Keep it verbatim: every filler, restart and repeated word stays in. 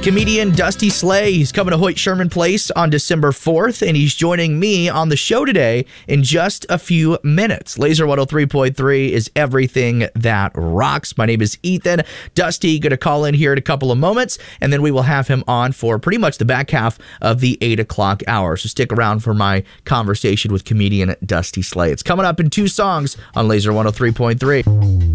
Comedian Dusty Slay, he's coming to Hoyt Sherman Place on December fourth, and he's joining me on the show today in just a few minutes. Laser one oh three point three is everything that rocks. My name is Ethan. Dusty going to call in here in a couple of moments, and then we will have him on for pretty much the back half of the eight o'clock hour. So stick around for my conversation with comedian Dusty Slay. It's coming up in two songs on Laser one oh three point three.